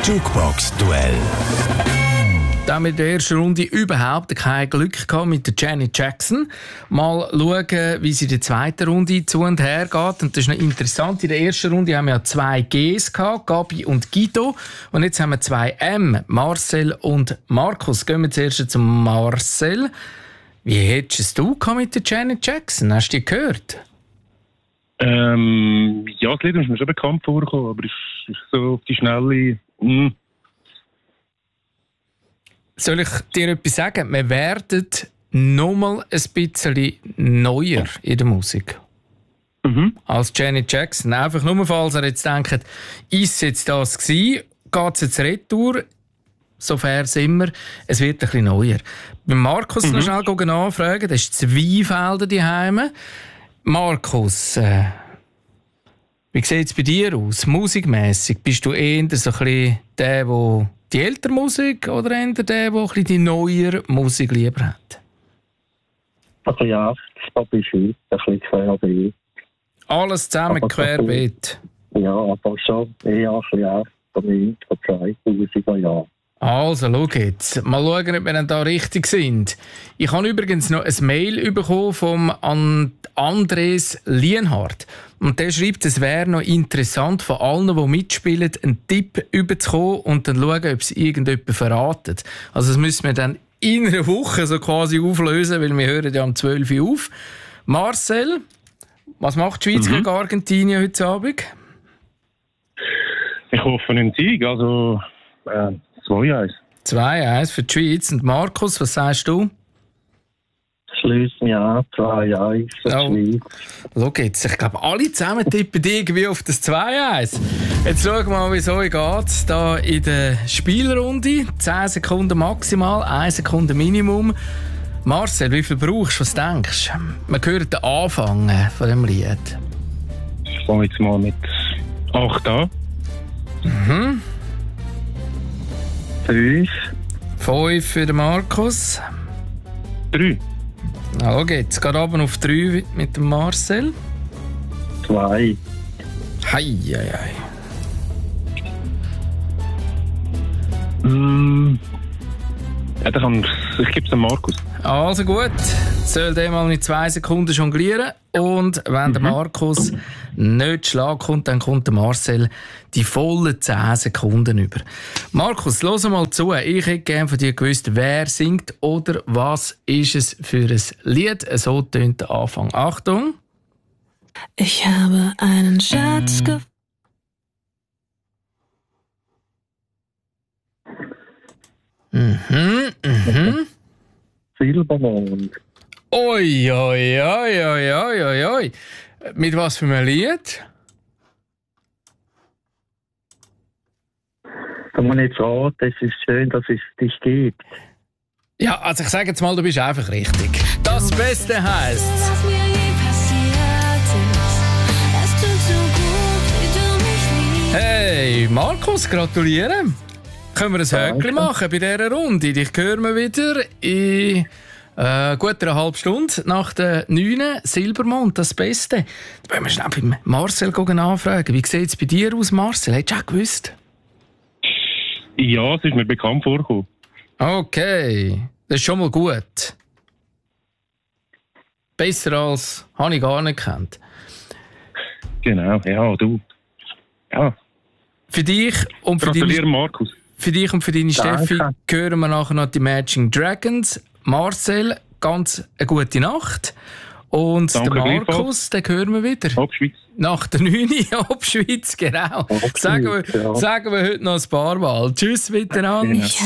Jukebox-Duell. Da mit der ersten Runde überhaupt kein Glück gehabt mit der Janet Jackson. Mal schauen, wie sie in der zweiten Runde zu und her geht. Und das ist noch interessant. In der ersten Runde haben wir ja 2 Gs gehabt, Gabi und Guido. Und jetzt haben wir 2 M, Marcel und Markus. Gehen wir zuerst zum Marcel. Wie hättest du es mit der Janet Jackson? Hast du die gehört? Ja, das Lied ist mir schon bekannt vorgekommen, aber es ist so auf die Schnelle. Soll ich dir etwas sagen? Wir werden nochmal ein bisschen neuer in der Musik. Als Janet Jackson. Einfach nur, falls ihr jetzt denkt, ist es jetzt das gewesen? Geht es jetzt retour? So fair sind wir. Es wird ein bisschen neuer. Bei Markus noch schnell nachfragen. Das ist Zweifelder daheim. Markus, wie sieht es bei dir aus? Musikmässig bist du eher so ein bisschen der die ältere Musik oder eher der ein bisschen die neuere Musik lieber hat? Also ja, das ist ein bisschen querbeet. Alles zusammen Aber querbeet? Ja, aber schon eher ein bisschen von 2000er Jahren. Also, schau jetzt. Mal schauen, ob wir dann da richtig sind. Ich habe übrigens noch ein Mail bekommen vom Andres Lienhardt. Und der schreibt, es wäre noch interessant, von allen, die mitspielen, einen Tipp überzukommen und dann schauen, ob es irgendjemand verratet. Also das müssen wir dann in einer Woche so quasi auflösen, weil wir hören ja um 12 Uhr auf. Marcel, was macht die Schweiz gegen Argentinien heute Abend? Ich hoffe einen Sieg, also 2-1. 2-1 für die Schweiz. Und Markus, was sagst du? Schließen ja 2-1 für die Schweiz. Schau jetzt, ich glaube, alle zusammen tippen irgendwie auf das 2-1. Jetzt schauen wir mal, wie es euch geht. Da in der Spielrunde. 10 Sekunden maximal, 1 Sekunde Minimum. Marcel, wie viel brauchst du? Was denkst du? Man hört den Anfang von dem Lied. Ich fange jetzt mal mit 8 an. 5. 5 für den Markus. 3. Schau jetzt, geht runter auf 3 mit dem Marcel. 2. Hei. Ja, ich gebe es dem Markus. Also gut, soll der mal in 2 Sekunden jonglieren. Und wenn der Markus nicht Schlag kommt, dann kommt der Marcel die vollen 10 Sekunden über. Markus, hör mal zu. Ich hätte gerne von dir gewusst, wer singt oder was ist es für ein Lied. So tönt der Anfang. Achtung. Ich habe einen Schatz gefunden. Silbermond. Oi. Mit was für einem Lied? Da muss ich jetzt raten, es ist schön, dass es dich gibt. Ja, also ich sage jetzt mal, du bist einfach richtig. Das Beste heisst. Was mir je passiert ist, es tut so gut, wie du mich liebst. Hey, Markus, gratuliere. Können wir ein Höckchen machen bei dieser Runde? Dich hören wir wieder in gut einer halben Stunde nach der 9. Silbermond, das Beste. Da wollen wir schnell beim Marcel anfragen. Wie sieht es bei dir aus, Marcel? Hättest du auch gewusst? Ja, es ist mir bekannt vorgekommen. Okay, das ist schon mal gut. Besser als habe ich gar nicht gekannt. Genau, ja, du. Ja. Für dich und für Gratuliere, Markus. Für dich und für deine Danke. Steffi hören wir nachher noch die Imagine Dragons. Marcel, ganz eine gute Nacht. Und Danke, der Markus, den hören wir wieder. Ab Schweiz. Nach der 9. Ab Schweiz, genau. Ab Schweiz, Sagen wir heute noch ein paar Mal. Tschüss miteinander. Genau.